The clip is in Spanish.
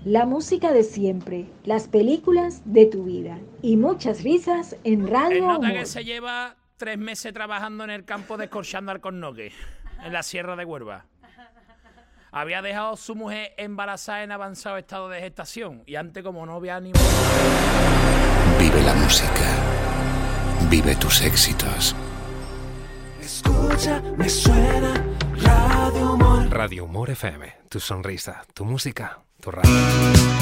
La música de siempre, las películas de tu vida y muchas risas en Radio El nota Humor. que se lleva 3 meses trabajando en el campo descorchando alcornoque, en la Sierra de Huelva. Había dejado a su mujer embarazada en avanzado estado de gestación y antes como no había ni... Vive la música. Vive tus éxitos. Escucha, me suena Radio Humor. Radio Humor FM, tu sonrisa, tu música, tu radio.